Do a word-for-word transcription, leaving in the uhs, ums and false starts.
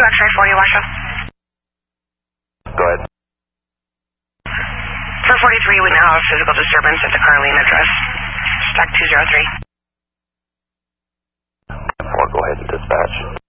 two X-ray for you, Washoe. Go ahead. four forty-three, we now have physical disturbance at the Carlene address. Stack two zero three. Or go ahead and dispatch.